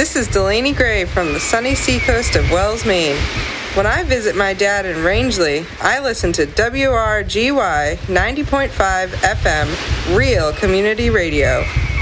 This is Delaney Gray from the sunny seacoast of Wells, Maine. When I visit my dad in Rangeley, I listen to WRGY 90.5 FM, Real Community Radio.